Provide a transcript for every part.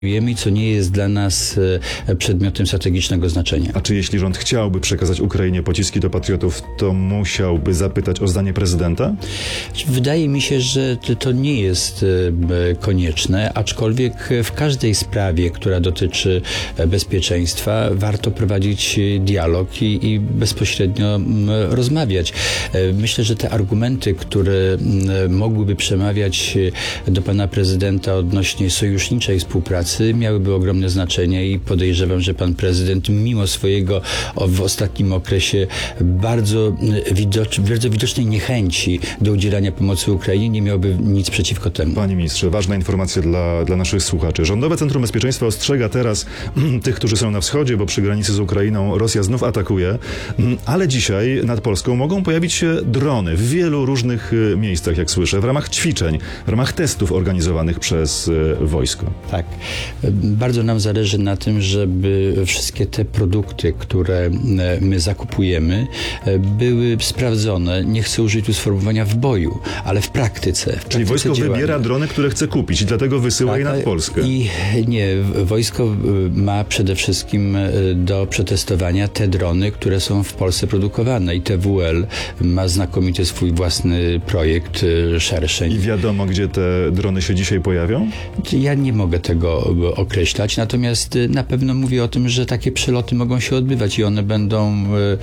i co nie jest dla nas przedmiotem strategicznego znaczenia. A czy jeśli rząd chciałby przekazać Ukrainie pociski do Patriotów, to musiałby zapytać o zdanie prezydenta? Wydaje mi się, że to nie jest konieczne, aczkolwiek w każdej sprawie, która dotyczy bezpieczeństwa, warto prowadzić dialog i bezpośrednio rozmawiać. Myślę, że te argumenty, które mogłyby przemawiać do pana prezydenta odnośnie sojuszniczej współpracy, miałyby ogromne znaczenie i podejrzewam, że pan prezydent mimo swojego w ostatnim okresie bardzo widocznej niechęci do udzielania pomocy Ukrainie nie miałby nic przeciwko temu. Panie ministrze, ważna informacja dla naszych słuchaczy. Rządowe Centrum Bezpieczeństwa ostrzega teraz tych, którzy są na wschodzie, bo przy granicy z Ukrainą Rosja znów atakuje, ale dzisiaj nad Polską mogą pojawić się drony w wielu różnych miejscach, jak słyszę, w ramach ćwiczeń, w ramach testów organizowanych przez wojsko. Tak. Bardzo nam zależy na tym, żeby wszystkie te produkty, które my zakupujemy, były sprawdzone. Nie chcę użyć tu sformułowania w boju, ale w praktyce. Czyli wojsko wybiera drony, które chce kupić i dlatego wysyła je nad Polskę. I nie, wojsko ma przede wszystkim do przetestowania te drony, które są w Polsce produkowane i TWL ma znakomity swój własny projekt szerszeń. I wiadomo, gdzie te drony się dzisiaj pojawią? Ja nie mogę tego określać, natomiast na pewno mówię o tym, że takie przeloty mogą się odbywać i one będą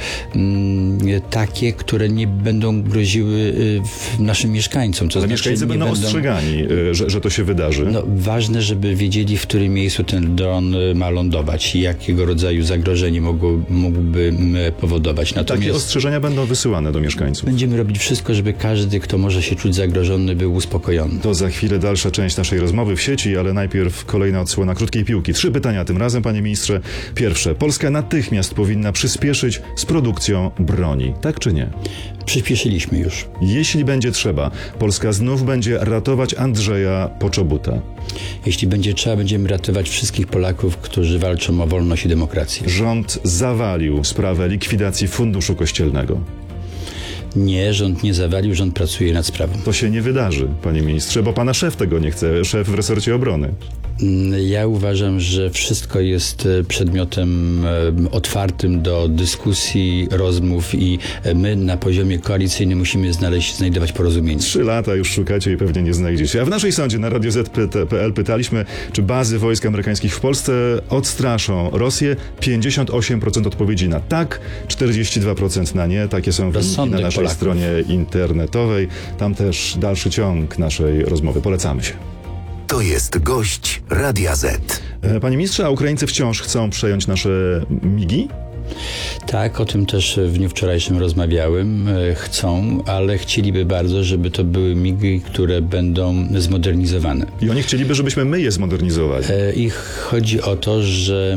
takie, które nie będą groziły naszym mieszkańcom. Ale mieszkańcy będą ostrzegani, że to się wydarzy. No, ważne, żeby wiedzieli, w którym miejscu ten dron ma lądować i jakiego rodzaju zagrożenie mógłby powodować. Natomiast takie ostrzeżenia będą wysyłane do mieszkańców. Będziemy robić wszystko, żeby każdy, kto może się czuć zagrożony, był uspokojony. To za chwilę dalsza część naszej rozmowy w sieci, ale najpierw kolejna odsłona krótkiej piłki. 3 pytania tym razem, panie ministrze. Pierwsze. Polska natychmiast powinna przyspieszyć z produkcją broni. Tak czy nie? Przyspieszyliśmy już. Jeśli będzie trzeba, Polska znów będzie ratować Andrzeja Poczobuta. Jeśli będzie trzeba, będziemy ratować wszystkich Polaków, którzy walczą o wolność i demokrację. Rząd zawalił sprawę likwidacji Funduszu Kościelnego. Nie, rząd nie zawalił, rząd pracuje nad sprawą. To się nie wydarzy, panie ministrze, bo pana szef tego nie chce, szef w resorcie obrony. Ja uważam, że wszystko jest przedmiotem otwartym do dyskusji, rozmów i my na poziomie koalicyjnym musimy znajdować porozumienie. 3 lata już szukacie i pewnie nie znajdziecie. A w naszej sądzie na Radio Z.pl pytaliśmy, czy bazy wojsk amerykańskich w Polsce odstraszą Rosję. 58% odpowiedzi na tak, 42% na nie. Takie są wyniki na naszej stronie internetowej. Tam też dalszy ciąg naszej rozmowy. Polecamy się. To jest gość Radia Z. Panie ministrze, a Ukraińcy wciąż chcą przejąć nasze migi? Tak, o tym też w dniu wczorajszym rozmawiałem. Chcą, ale chcieliby bardzo, żeby to były migi, które będą zmodernizowane. I oni chcieliby, żebyśmy my je zmodernizowali. I chodzi o to, że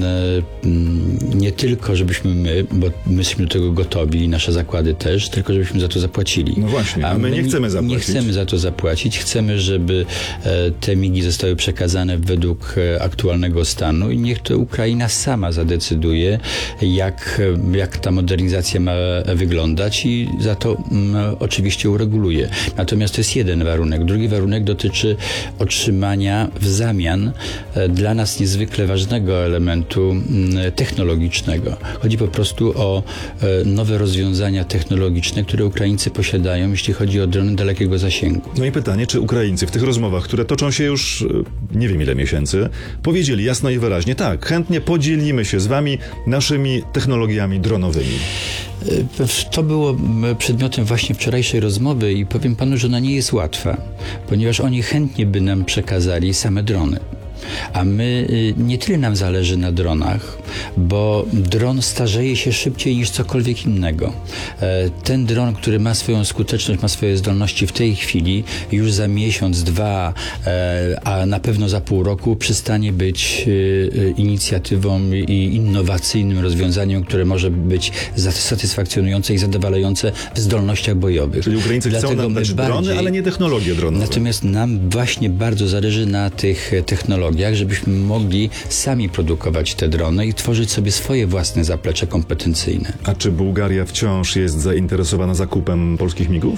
nie tylko żebyśmy my, bo my jesteśmy do tego gotowi i nasze zakłady też, tylko żebyśmy za to zapłacili. No właśnie, a my nie chcemy zapłacić. Nie chcemy za to zapłacić. Chcemy, żeby te migi zostały przekazane według aktualnego stanu i niech to Ukraina sama zadecyduje, jak ta modernizacja ma wyglądać i za to oczywiście ureguluje. Natomiast to jest jeden warunek. Drugi warunek dotyczy otrzymania w zamian dla nas niezwykle ważnego elementu technologicznego. Chodzi po prostu o nowe rozwiązania technologiczne, które Ukraińcy posiadają, jeśli chodzi o drony dalekiego zasięgu. No i pytanie, czy Ukraińcy w tych rozmowach, które toczą się już nie wiem ile miesięcy, powiedzieli jasno i wyraźnie, tak, chętnie podzielimy się z wami naszymi technologiami dronowymi. To było przedmiotem właśnie wczorajszej rozmowy i powiem panu, że ona nie jest łatwa, ponieważ oni chętnie by nam przekazali same drony. A my, nie tyle nam zależy na dronach, bo dron starzeje się szybciej niż cokolwiek innego. Ten dron, który ma swoją skuteczność, ma swoje zdolności w tej chwili, już za miesiąc, 2, a na pewno za pół roku przestanie być inicjatywą i innowacyjnym rozwiązaniem, które może być satysfakcjonujące i zadowalające w zdolnościach bojowych. Czyli Ukraińcy chcą nam dać drony, ale nie technologie dronowe. Natomiast nam właśnie bardzo zależy na tych technologiach, żebyśmy mogli sami produkować te drony i tworzyć sobie swoje własne zaplecze kompetencyjne. A czy Bułgaria wciąż jest zainteresowana zakupem polskich migów?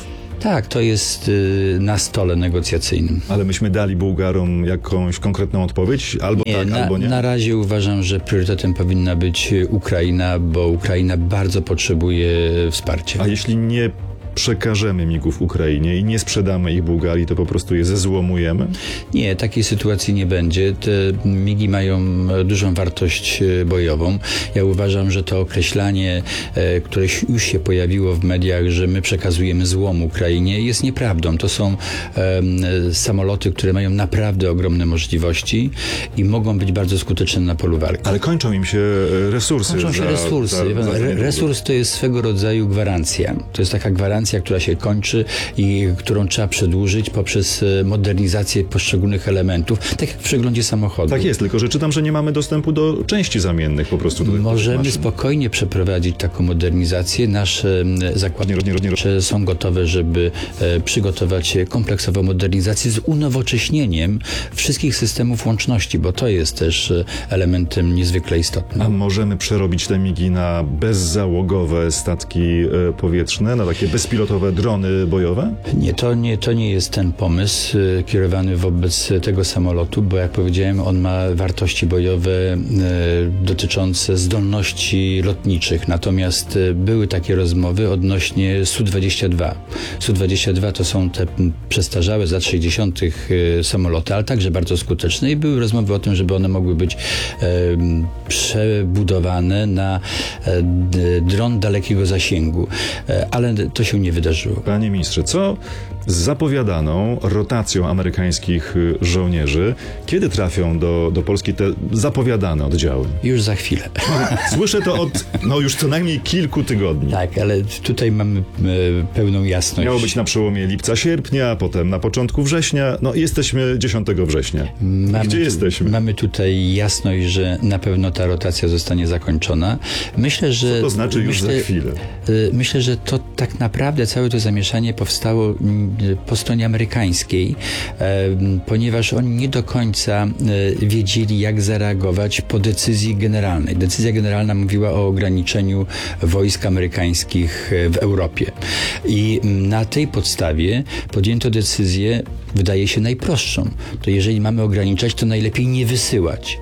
Tak, to jest na stole negocjacyjnym. Ale myśmy dali Bułgarom jakąś konkretną odpowiedź? Albo tak, albo nie? Na razie uważam, że priorytetem powinna być Ukraina, bo Ukraina bardzo potrzebuje wsparcia. A jeśli nie przekażemy migów Ukrainie i nie sprzedamy ich Bułgarii, to po prostu je zezłomujemy? Nie, takiej sytuacji nie będzie. Te migi mają dużą wartość bojową. Ja uważam, że to określanie, które już się pojawiło w mediach, że my przekazujemy złom Ukrainie, jest nieprawdą. To są samoloty, które mają naprawdę ogromne możliwości i mogą być bardzo skuteczne na polu walki. Ale kończą im się resursy. Kończą się resursy. Resurs to jest swego rodzaju gwarancja. To jest taka gwarancja, która się kończy i którą trzeba przedłużyć poprzez modernizację poszczególnych elementów, tak jak w przeglądzie samochodu. Tak jest, tylko że czytam, że nie mamy dostępu do części zamiennych po prostu. Możemy spokojnie przeprowadzić taką modernizację. Nasze zakłady są gotowe, żeby przygotować kompleksową modernizację z unowocześnieniem wszystkich systemów łączności, bo to jest też elementem niezwykle istotnym. A możemy przerobić te migi na bezzałogowe statki powietrzne, na takie bezpilotowe drony bojowe? Nie, to nie jest ten pomysł kierowany wobec tego samolotu, bo jak powiedziałem, on ma wartości bojowe dotyczące zdolności lotniczych. Natomiast były takie rozmowy odnośnie Su-22. Su-22 to są te przestarzałe z lat 60. samoloty, ale także bardzo skuteczne i były rozmowy o tym, żeby one mogły być przebudowane na dron dalekiego zasięgu. Ale to się nie wydarzyło. Panie ministrze, co z zapowiadaną rotacją amerykańskich żołnierzy? Kiedy trafią do Polski te zapowiadane oddziały? Już za chwilę. Słyszę to od już co najmniej kilku tygodni. Tak, ale tutaj mamy pełną jasność. Miało być na przełomie lipca-sierpnia, potem na początku września. No jesteśmy 10 września. Gdzie jesteśmy? Mamy tutaj jasność, że na pewno ta rotacja zostanie zakończona. Myślę, że... Co to znaczy już za chwilę? Myślę, że to tak naprawdę całe to zamieszanie powstało po stronie amerykańskiej, ponieważ oni nie do końca wiedzieli, jak zareagować po decyzji generalnej. Decyzja generalna mówiła o ograniczeniu wojsk amerykańskich w Europie. I na tej podstawie podjęto decyzję, wydaje się najprostszą. To jeżeli mamy ograniczać, to najlepiej nie wysyłać.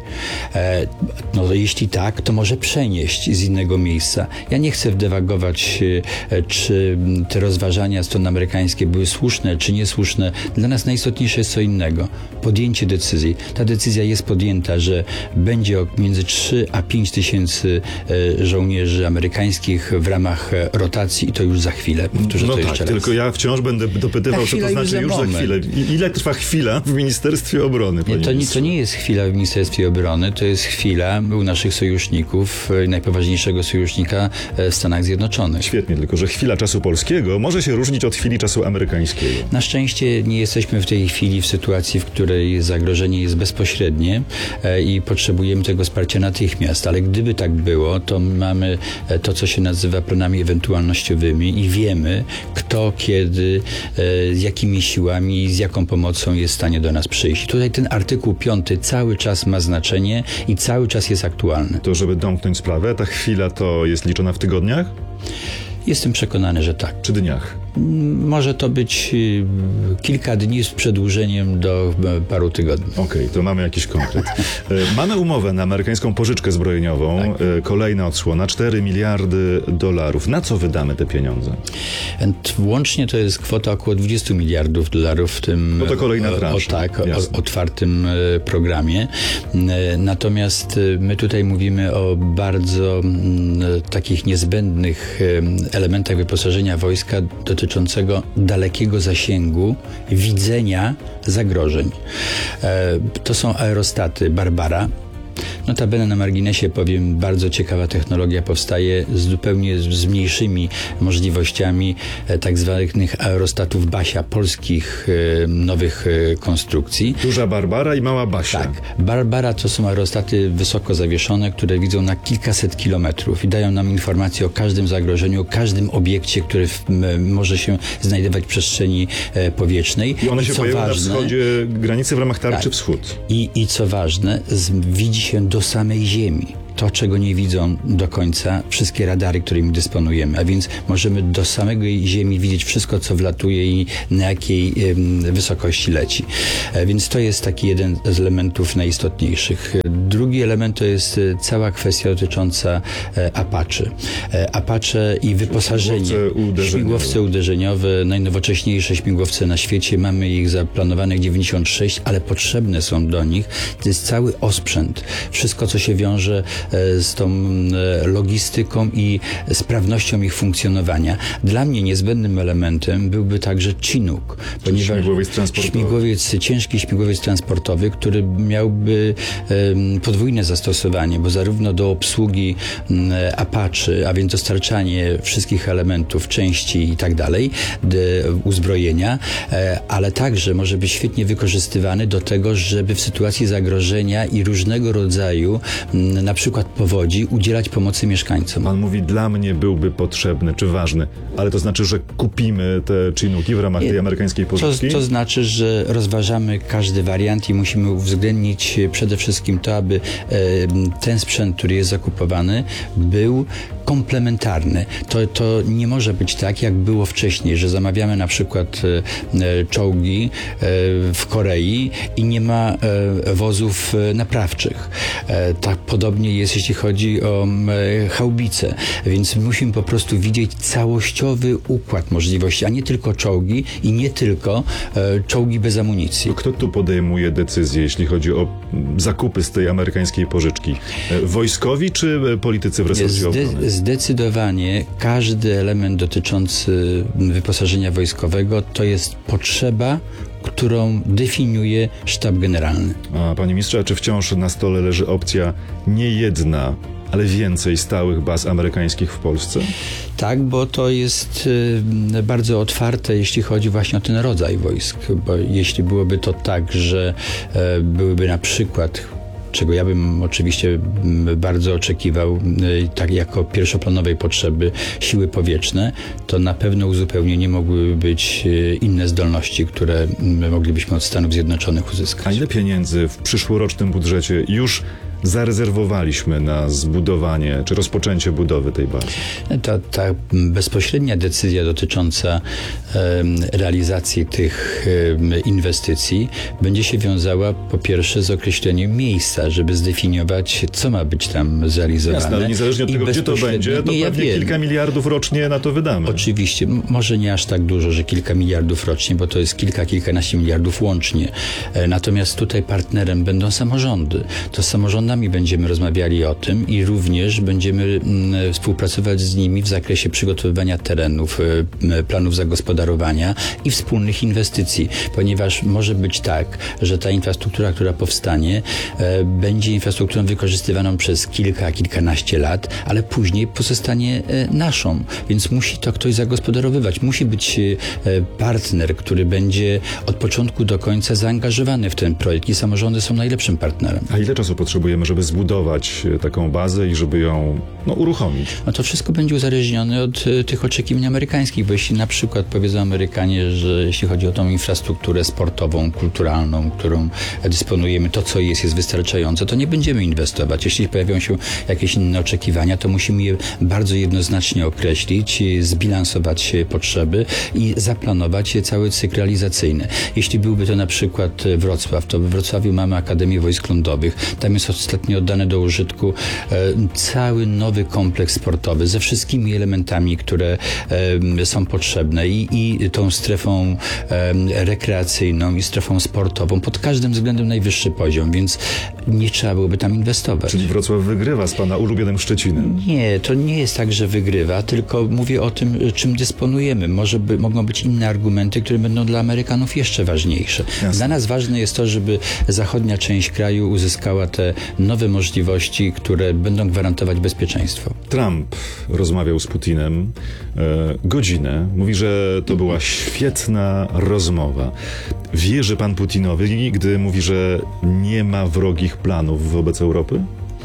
No to jeśli tak, to może przenieść z innego miejsca. Ja nie chcę wdywagować, czy te rozważania strony amerykańskie były słuszne, czy niesłuszne. Dla nas najistotniejsze jest co innego. Podjęcie decyzji. Ta decyzja jest podjęta, że będzie między 3 a 5 tysięcy żołnierzy amerykańskich w ramach rotacji i to już za chwilę. Powtórzę to jeszcze raz. Tylko ja wciąż będę dopytywał, co to znaczy już za chwilę. Ile trwa chwila w Ministerstwie Obrony? To nie jest chwila w Ministerstwie Obrony, to jest chwila u naszych sojuszników, najpoważniejszego sojusznika w Stanach Zjednoczonych. Świetnie, tylko że chwila czasu polskiego może się różnić od chwili czasu amerykańskiego. Na szczęście nie jesteśmy w tej chwili w sytuacji, w której zagrożenie jest bezpośrednie i potrzebujemy tego wsparcia natychmiast, ale gdyby tak było, to mamy to, co się nazywa planami ewentualnościowymi i wiemy, kto, kiedy, z jakimi siłami, z jaką pomocą jest w stanie do nas przyjść. I tutaj ten artykuł 5 cały czas ma znaczenie i cały czas jest aktualny. To, żeby domknąć sprawę, ta chwila to jest liczona w tygodniach? Jestem przekonany, że tak. Czy dniach? Może to być kilka dni z przedłużeniem do paru tygodni. Okej, to mamy jakiś konkret. Mamy umowę na amerykańską pożyczkę zbrojeniową. Tak. Kolejna odsłona, $4 miliardy. Na co wydamy te pieniądze? Łącznie to jest kwota około $20 miliardów w tym no to kolejna transza. Otwartym programie. Natomiast my tutaj mówimy o bardzo takich niezbędnych elementach wyposażenia wojska dotyczącego dalekiego zasięgu widzenia zagrożeń. To są aerostaty Barbara. Notabene na marginesie powiem, bardzo ciekawa technologia powstaje zupełnie z mniejszymi możliwościami tak zwanych aerostatów Basia, polskich nowych konstrukcji. Duża Barbara i mała Basia. Tak. Barbara to są aerostaty wysoko zawieszone, które widzą na kilkaset kilometrów i dają nam informacje o każdym zagrożeniu, o każdym obiekcie, który może się znajdować w przestrzeni powietrznej. I one się pojawiają na wschodzie granicy w ramach tarczy wschód. I co ważne, widzi się do samej ziemi. to, czego nie widzą do końca wszystkie radary, którymi dysponujemy, a więc możemy do samej Ziemi widzieć wszystko, co wlatuje i na jakiej wysokości leci. Więc to jest taki jeden z elementów najistotniejszych. Drugi element to jest cała kwestia dotycząca Apache. Apache i wyposażenie. Śmigłowce uderzeniowe, najnowocześniejsze śmigłowce na świecie. Mamy ich zaplanowanych 96, ale potrzebne są do nich. To jest cały osprzęt. Wszystko, co się wiąże z tą logistyką i sprawnością ich funkcjonowania. Dla mnie niezbędnym elementem byłby także Chinook, ponieważ ciężki śmigłowiec transportowy, który miałby podwójne zastosowanie, bo zarówno do obsługi Apache, a więc dostarczanie wszystkich elementów, części i tak dalej, uzbrojenia, ale także może być świetnie wykorzystywany do tego, żeby w sytuacji zagrożenia i różnego rodzaju, na przykład powodzi, udzielać pomocy mieszkańcom. Pan mówi, dla mnie byłby potrzebny czy ważny, ale to znaczy, że kupimy te Chinooki w ramach tej amerykańskiej pożyczki? To znaczy, że rozważamy każdy wariant i musimy uwzględnić przede wszystkim to, aby ten sprzęt, który jest zakupowany, był komplementarny. To nie może być tak, jak było wcześniej, że zamawiamy na przykład czołgi w Korei i nie ma wozów naprawczych. Tak podobnie jest, jeśli chodzi o haubice. Więc musimy po prostu widzieć całościowy układ możliwości, a nie tylko czołgi i nie tylko czołgi bez amunicji. Kto tu podejmuje decyzje, jeśli chodzi o zakupy z tej amerykańskiej pożyczki? Wojskowi czy politycy w resorcie obrony? Zdecydowanie każdy element dotyczący wyposażenia wojskowego to jest potrzeba, którą definiuje sztab generalny. A panie ministrze, czy wciąż na stole leży opcja nie jedna, ale więcej stałych baz amerykańskich w Polsce? Tak, bo to jest bardzo otwarte, jeśli chodzi właśnie o ten rodzaj wojsk. Bo jeśli byłoby to tak, że byłyby na przykład, czego ja bym oczywiście bardzo oczekiwał, tak jako pierwszoplanowej potrzeby, siły powietrzne, to na pewno uzupełnienie mogłyby być inne zdolności, które moglibyśmy od Stanów Zjednoczonych uzyskać. A ile pieniędzy w przyszłorocznym budżecie już zarezerwowaliśmy na zbudowanie czy rozpoczęcie budowy tej bazy? Ta bezpośrednia decyzja dotycząca realizacji tych inwestycji będzie się wiązała po pierwsze z określeniem miejsca, żeby zdefiniować, co ma być tam zrealizowane. Jasne, ale niezależnie od tego, gdzie to będzie, to pewnie kilka miliardów rocznie na to wydamy. Oczywiście, może nie aż tak dużo, że kilka miliardów rocznie, bo to jest kilkanaście miliardów łącznie. Natomiast tutaj partnerem będą samorządy. To z samorządami będziemy rozmawiali o tym i również będziemy współpracować z nimi w zakresie przygotowywania terenów, planów zagospodarowania i wspólnych inwestycji, ponieważ może być tak, że ta infrastruktura, która powstanie, będzie infrastrukturą wykorzystywaną przez kilkanaście lat, ale później pozostanie naszą, więc musi to ktoś zagospodarowywać. Musi być partner, który będzie od początku do końca zaangażowany w ten projekt i samorządy są najlepszym partnerem. A ile czasu potrzebujemy, żeby zbudować taką bazę i żeby ją uruchomić? No to wszystko będzie uzależnione od tych oczekiwań amerykańskich, bo jeśli na przykład powiedzą Amerykanie, że jeśli chodzi o tą infrastrukturę sportową, kulturalną, którą dysponujemy, to co jest wystarczające, to nie będziemy inwestować. Jeśli pojawią się jakieś inne oczekiwania, to musimy je bardzo jednoznacznie określić, zbilansować potrzeby i zaplanować cały cykl realizacyjny. Jeśli byłby to na przykład Wrocław, to we Wrocławiu mamy Akademię Wojsk Lądowych. Tam jest ostatnio oddany do użytku cały nowy kompleks sportowy ze wszystkimi elementami, które są potrzebne i tą strefą rekreacyjną i strefą sportową pod każdym względem najwyższy poziom, więc nie trzeba byłoby tam inwestować. Czyli Wrocław wygrywa z pana ulubionym Szczecinem? Nie, to nie jest tak, że wygrywa, tylko mówię o tym, czym dysponujemy. Mogą być inne argumenty, które będą dla Amerykanów jeszcze ważniejsze. Jasne. Dla nas ważne jest to, żeby zachodnia część kraju uzyskała te nowe możliwości, które będą gwarantować bezpieczeństwo. Trump rozmawiał z Putinem godzinę. Mówi, że to była świetna rozmowa. Wierzy pan Putinowi, gdy mówi, że nie ma wrogich planów wobec Europy?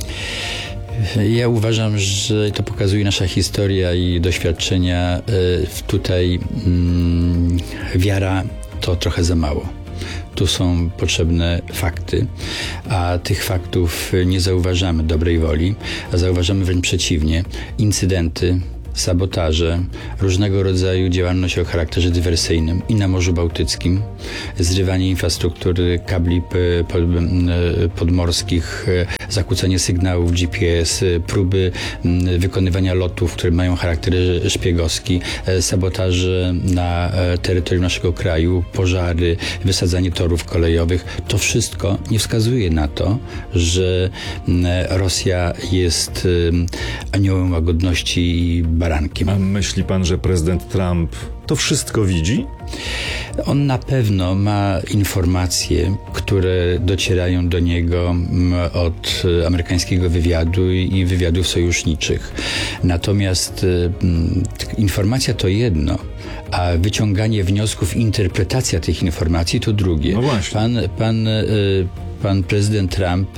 Ja uważam, że to pokazuje nasza historia i doświadczenia. Tutaj wiara to trochę za mało. Tu są potrzebne fakty, a tych faktów nie zauważamy dobrej woli, a zauważamy wręcz przeciwnie. Incydenty, sabotaże, różnego rodzaju działalność o charakterze dywersyjnym i na Morzu Bałtyckim, zrywanie infrastruktury, kabli podmorskich, zakłócenie sygnałów GPS, próby wykonywania lotów, które mają charakter szpiegowski, sabotaże na terytorium naszego kraju, pożary, wysadzanie torów kolejowych. To wszystko nie wskazuje na to, że Rosja jest aniołem łagodności i barankiem. A myśli pan, że prezydent Trump to wszystko widzi? On na pewno ma informacje, które docierają do niego od amerykańskiego wywiadu i wywiadów sojuszniczych. Natomiast informacja to jedno, a wyciąganie wniosków, interpretacja tych informacji to drugie. No właśnie. Pan prezydent Trump,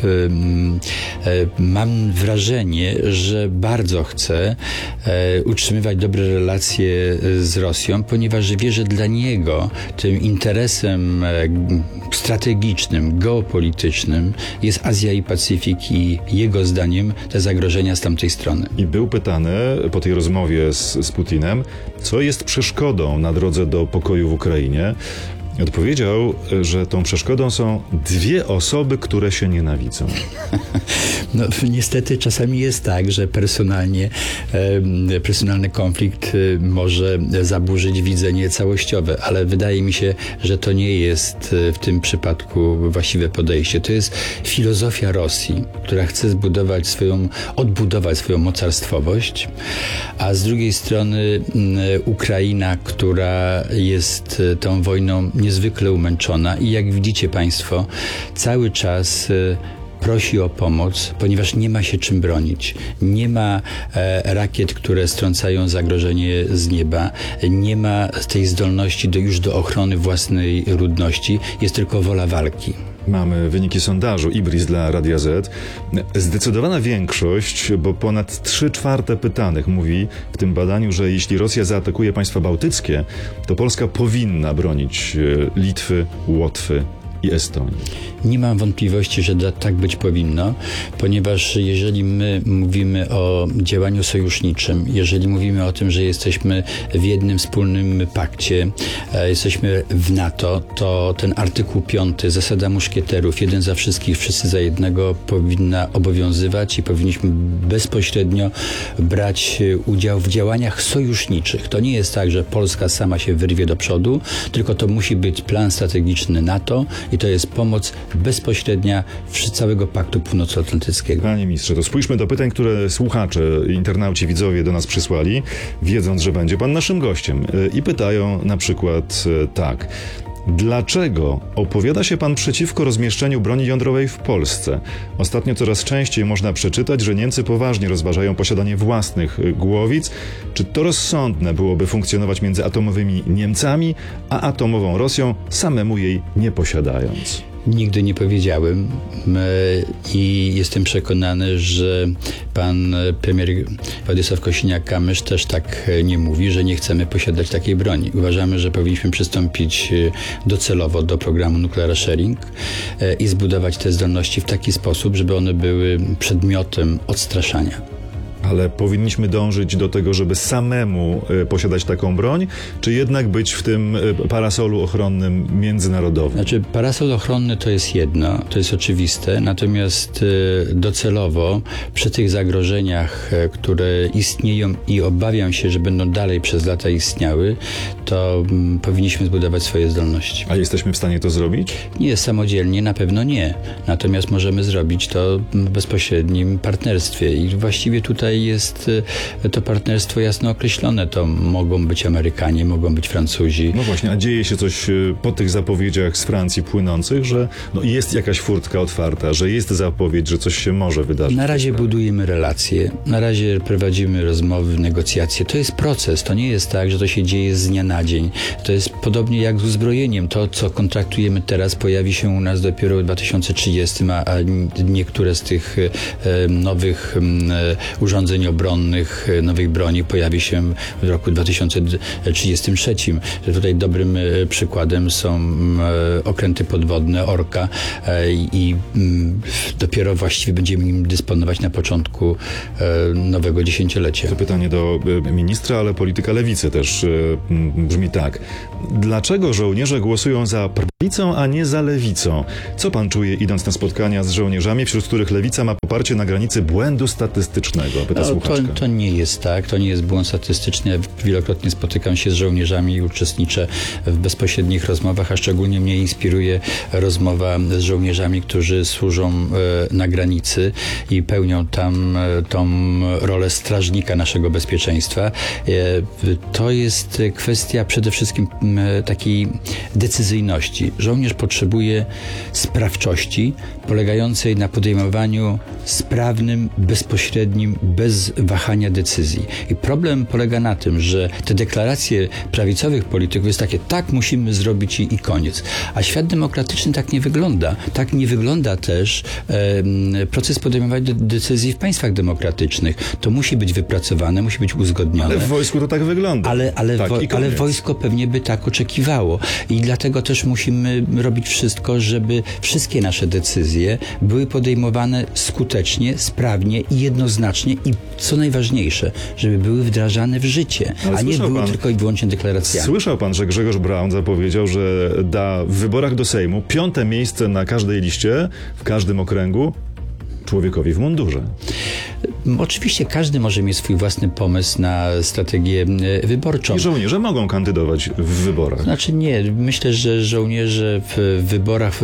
mam wrażenie, że bardzo chce utrzymywać dobre relacje z Rosją, ponieważ wie, że dla niego tym interesem strategicznym, geopolitycznym jest Azja i Pacyfik i jego zdaniem te zagrożenia z tamtej strony. I był pytany po tej rozmowie z Putinem, co jest przeszkodą na drodze do pokoju w Ukrainie. Odpowiedział, że tą przeszkodą są dwie osoby, które się nienawidzą. No, niestety czasami jest tak, że personalny konflikt może zaburzyć widzenie całościowe, ale wydaje mi się, że to nie jest w tym przypadku właściwe podejście. To jest filozofia Rosji, która chce odbudować swoją mocarstwowość, a z drugiej strony Ukraina, która jest tą wojną niezwykle umęczona i jak widzicie Państwo, cały czas prosi o pomoc, ponieważ nie ma się czym bronić. Nie ma rakiet, które strącają zagrożenie z nieba. Nie ma tej zdolności już do ochrony własnej ludności. Jest tylko wola walki. Mamy wyniki sondażu Ibris dla Radia Z. Zdecydowana większość, bo ponad 3/4 pytanych mówi w tym badaniu, że jeśli Rosja zaatakuje państwa bałtyckie, to Polska powinna bronić Litwy, Łotwy i Estonii. Nie mam wątpliwości, że tak być powinno, ponieważ jeżeli my mówimy o działaniu sojuszniczym, jeżeli mówimy o tym, że jesteśmy w jednym wspólnym pakcie, jesteśmy w NATO, to ten artykuł 5, zasada muszkieterów, jeden za wszystkich, wszyscy za jednego powinna obowiązywać i powinniśmy bezpośrednio brać udział w działaniach sojuszniczych. To nie jest tak, że Polska sama się wyrwie do przodu, tylko to musi być plan strategiczny NATO i to jest pomoc bezpośrednia całego Paktu Północnoatlantyckiego. Panie ministrze, to spójrzmy do pytań, które słuchacze, internauci, widzowie do nas przysłali, wiedząc, że będzie pan naszym gościem. I pytają na przykład tak. Dlaczego opowiada się pan przeciwko rozmieszczeniu broni jądrowej w Polsce? Ostatnio coraz częściej można przeczytać, że Niemcy poważnie rozważają posiadanie własnych głowic. Czy to rozsądne byłoby funkcjonować między atomowymi Niemcami, a atomową Rosją, samemu jej nie posiadając? Nigdy nie powiedziałem i jestem przekonany, że pan premier Władysław Kosiniak-Kamysz też tak nie mówi, że nie chcemy posiadać takiej broni. Uważamy, że powinniśmy przystąpić docelowo do programu Nuclear Sharing i zbudować te zdolności w taki sposób, żeby one były przedmiotem odstraszania. Ale powinniśmy dążyć do tego, żeby samemu posiadać taką broń, czy jednak być w tym parasolu ochronnym międzynarodowym? Znaczy, parasol ochronny to jest jedno, to jest oczywiste, natomiast docelowo przy tych zagrożeniach, które istnieją i obawiam się, że będą dalej przez lata istniały, to powinniśmy zbudować swoje zdolności. A jesteśmy w stanie to zrobić? Nie, samodzielnie na pewno nie. Natomiast możemy zrobić to w bezpośrednim partnerstwie i właściwie tutaj jest to partnerstwo jasno określone. To mogą być Amerykanie, mogą być Francuzi. No właśnie, a dzieje się coś po tych zapowiedziach z Francji płynących, że jest jakaś furtka otwarta, że jest zapowiedź, że coś się może wydarzyć? Na razie budujemy relacje, na razie prowadzimy rozmowy, negocjacje. To jest proces, to nie jest tak, że to się dzieje z dnia na dzień. To jest podobnie jak z uzbrojeniem. To, co kontraktujemy teraz, pojawi się u nas dopiero w 2030, a niektóre z tych nowych urządzeń urządzeń obronnych, nowych broni pojawi się w roku 2033. Że tutaj dobrym przykładem są okręty podwodne Orka i dopiero właściwie będziemy im dysponować na początku nowego dziesięciolecia. To pytanie do ministra, ale polityka lewicy też brzmi tak. Dlaczego żołnierze głosują za prawicą, a nie za lewicą? Co pan czuje, idąc na spotkania z żołnierzami, wśród których lewica ma poparcie na granicy błędu statystycznego? Pyta słuchaczka. To nie jest tak. To nie jest błąd statystyczny. Ja wielokrotnie spotykam się z żołnierzami i uczestniczę w bezpośrednich rozmowach, a szczególnie mnie inspiruje rozmowa z żołnierzami, którzy służą na granicy i pełnią tam tą rolę strażnika naszego bezpieczeństwa. To jest kwestia przede wszystkim takiej decyzyjności. Żołnierz potrzebuje sprawczości polegającej na podejmowaniu sprawnym, bezpośrednim, bez wahania decyzji. I problem polega na tym, że te deklaracje prawicowych polityków jest takie, tak musimy zrobić i koniec. A świat demokratyczny tak nie wygląda. Tak nie wygląda też proces podejmowania decyzji w państwach demokratycznych. To musi być wypracowane, musi być uzgodnione. Ale w wojsku to tak wygląda. Ale wojsko pewnie by tak oczekiwało. I dlatego też musimy robić wszystko, żeby wszystkie nasze decyzje były podejmowane skutecznie, sprawnie i jednoznacznie i co najważniejsze, żeby były wdrażane w życie, a nie były tylko i wyłącznie deklaracjami. Słyszał pan, że Grzegorz Braun zapowiedział, że da w wyborach do Sejmu 5. miejsce na każdej liście, w każdym okręgu człowiekowi w mundurze. Oczywiście każdy może mieć swój własny pomysł na strategię wyborczą. I żołnierze mogą kandydować w wyborach. Znaczy nie, myślę, że żołnierze w wyborach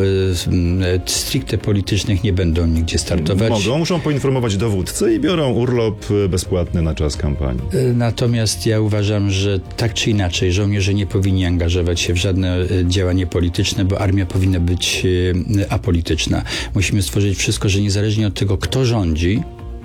stricte politycznych nie będą nigdzie startować. Muszą poinformować dowódcę i biorą urlop bezpłatny na czas kampanii. Natomiast ja uważam, że tak czy inaczej żołnierze nie powinni angażować się w żadne działanie polityczne, bo armia powinna być apolityczna. Musimy stworzyć wszystko, że niezależnie od tego, kto rządzi,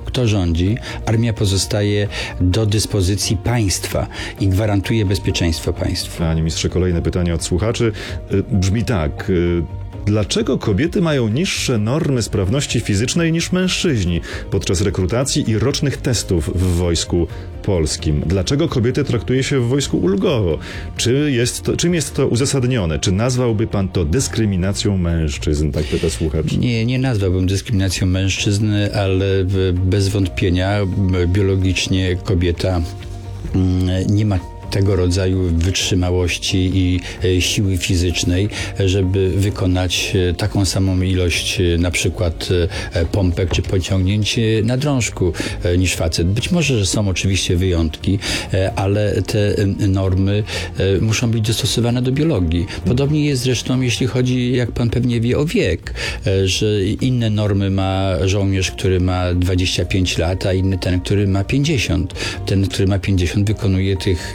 armia pozostaje do dyspozycji państwa i gwarantuje bezpieczeństwo państwu. Panie ministrze, kolejne pytanie od słuchaczy brzmi tak. Dlaczego kobiety mają niższe normy sprawności fizycznej niż mężczyźni podczas rekrutacji i rocznych testów w Wojsku Polskim? Dlaczego kobiety traktuje się w wojsku ulgowo? Czym jest to uzasadnione? Czy nazwałby pan to dyskryminacją mężczyzn? Tak pyta słuchacz. Nie nazwałbym dyskryminacją mężczyzn, ale bez wątpienia biologicznie kobieta nie ma tego rodzaju wytrzymałości i siły fizycznej, żeby wykonać taką samą ilość na przykład pompek czy pociągnięć na drążku niż facet. Być może, że są oczywiście wyjątki, ale te normy muszą być dostosowane do biologii. Podobnie jest zresztą, jeśli chodzi, jak pan pewnie wie, o wiek, że inne normy ma żołnierz, który ma 25 lat, a inny ten, który ma 50. Ten, który ma 50, wykonuje tych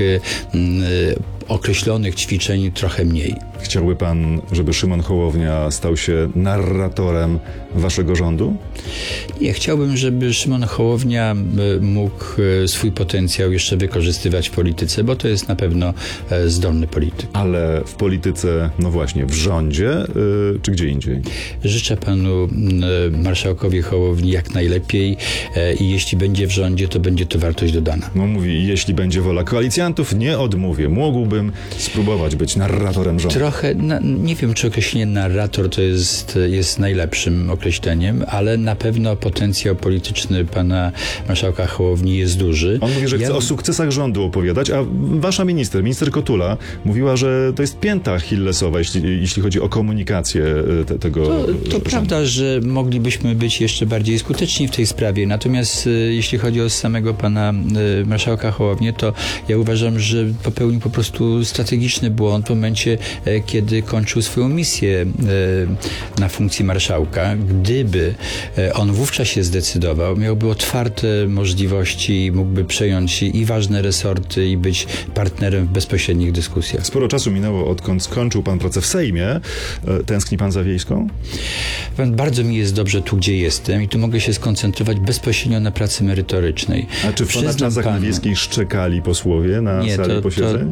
określonych ćwiczeń trochę mniej. Chciałby pan, żeby Szymon Hołownia stał się narratorem waszego rządu? Nie, chciałbym, żeby Szymon Hołownia mógł swój potencjał jeszcze wykorzystywać w polityce, bo to jest na pewno zdolny polityk. Ale w polityce, no właśnie, w rządzie, czy gdzie indziej? Życzę panu marszałkowi Hołowni jak najlepiej i jeśli będzie w rządzie, to będzie to wartość dodana. No mówi, jeśli będzie wola koalicjantów, nie odmówię. Mógłbym spróbować być narratorem rządu. Trochę, nie wiem, czy określenie narrator to jest najlepszym określeniem, ale na pewno potencjał polityczny pana marszałka Hołowni jest duży. On mówi, że chce o sukcesach rządu opowiadać, a wasza minister Kotula, mówiła, że to jest pięta achillesowa, jeśli chodzi o komunikację tego To prawda, że moglibyśmy być jeszcze bardziej skuteczni w tej sprawie, natomiast jeśli chodzi o samego pana marszałka Hołownię, to ja uważam, że popełnił po prostu strategiczny błąd w momencie, kiedy kończył swoją misję na funkcji marszałka. Gdyby on wówczas się zdecydował, miałby otwarte możliwości, mógłby przejąć i ważne resorty i być partnerem w bezpośrednich dyskusjach. Sporo czasu minęło, odkąd skończył pan pracę w Sejmie. Tęskni pan za Wiejską? Bardzo mi jest dobrze tu, gdzie jestem i tu mogę się skoncentrować bezpośrednio na pracy merytorycznej. A czy w pana czasach na Wiejskiej szczekali posłowie na sali posiedzeń? To jest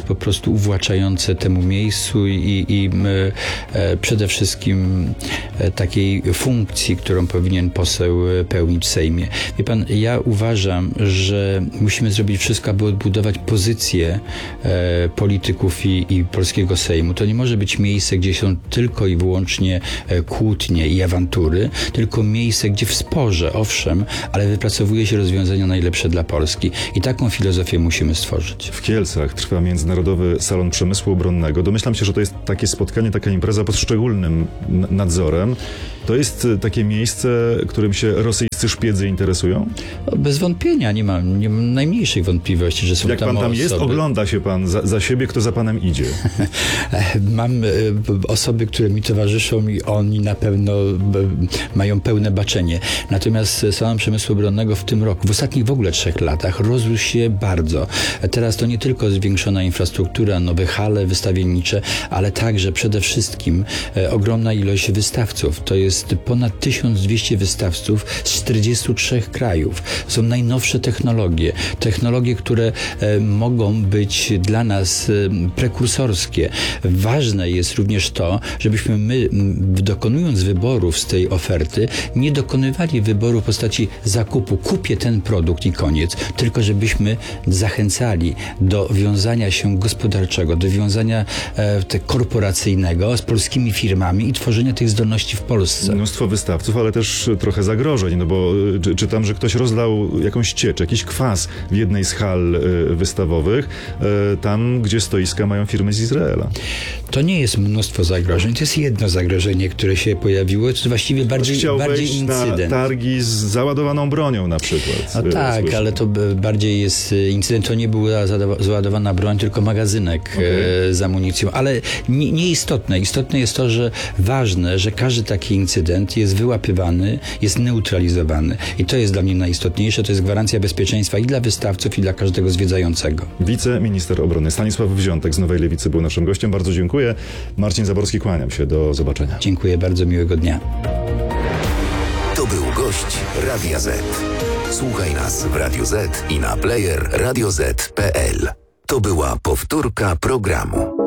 po prostu uwłaczające temu miejscu i przede wszystkim takiej funkcji, którą powinien poseł pełnić w Sejmie. Wie pan, ja uważam, że musimy zrobić wszystko, aby odbudować pozycję polityków i polskiego Sejmu. To nie może być miejsce, gdzie są tylko i wyłącznie kłótnie i awantury, tylko miejsce, gdzie w sporze, owszem, ale wypracowuje się rozwiązania najlepsze dla Polski. I taką filozofię musimy stworzyć. W Kielcach trwa Międzynarodowy Salon Przemysłu Obronnego. Domyślam się, że to jest takie spotkanie, taka impreza pod szczególnym nadzorem. To jest takie miejsce, którym się rosyjscy szpiedzy interesują? Bez wątpienia, nie mam najmniejszej wątpliwości, że są Jak tam pan tam osoby. jest, ogląda się pan za siebie, kto za panem idzie. Mam osoby, które mi towarzyszą i oni na pewno mają pełne baczenie. Natomiast Salon Przemysłu Obronnego w tym roku, w ostatnich w ogóle 3 latach rozrósł się bardzo. Teraz to nie tylko zwiększona infrastruktura, nowe hale wystawiennicze, ale także przede wszystkim ogromna ilość wystawców. To jest ponad 1200 wystawców z 43 krajów. Są najnowsze technologie, które mogą być dla nas prekursorskie. Ważne jest również to, żebyśmy my, dokonując wyborów z tej oferty, nie dokonywali wyboru w postaci zakupu. Kupię ten produkt i koniec. Tylko żebyśmy zachęcali do wiązania się gospodarczego, do wiązania korporacyjnego z polskimi firmami i tworzenia tych zdolności w Polsce. Mnóstwo wystawców, ale też trochę zagrożeń, no bo czytam, że ktoś rozlał jakąś ciecz, jakiś kwas w jednej z hal wystawowych, tam, gdzie stoiska mają firmy z Izraela. To nie jest mnóstwo zagrożeń, to jest jedno zagrożenie, które się pojawiło, to jest właściwie bardziej incydent. Na targi z załadowaną bronią na przykład. No tak, słyszę. Ale to bardziej jest incydent, to nie była załadowana broń, tylko magazynek z amunicją, ale nieistotne. Istotne jest to, że ważne, że każdy taki incydent jest wyłapywany, jest neutralizowany i to jest dla mnie najistotniejsze, to jest gwarancja bezpieczeństwa i dla wystawców, i dla każdego zwiedzającego. Wiceminister obrony Stanisław Wziątek z Nowej Lewicy był naszym gościem. Bardzo dziękuję. Marcin Zaborski, kłaniam się. Do zobaczenia. Dziękuję bardzo, miłego dnia. To był gość Radia Z. Słuchaj nas w Radio Z i na player radioz.pl. To była powtórka programu.